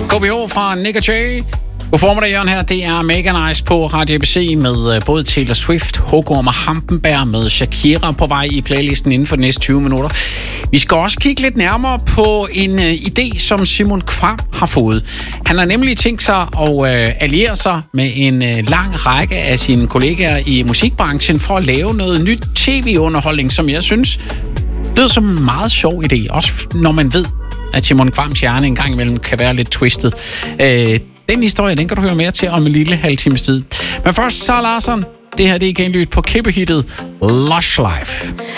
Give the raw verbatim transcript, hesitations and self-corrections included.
K B H fra Nick og Jay. God formiddag, Jørgen her. Det er Mega Nice på Radio A B C med både Taylor Swift, Håkon og Hampenberg med Shakira på vej i playlisten inden for de næste tyve minutter. Vi skal også kigge lidt nærmere på en uh, idé, som Simon Kvamm har fået. Han har nemlig tænkt sig at uh, alliere sig med en uh, lang række af sine kollegaer i musikbranchen for at lave noget nyt tv-underholdning, som jeg synes lyder som en meget sjov idé. Også når man ved, at Simon Kvamms hjerne en gang imellem kan være lidt twistet. Uh, Den historie, den kan du høre mere til om en lille halv times tid. Men først, Sara Larsson. Det her, det er igen lyt på kæmpehittet Lush Life.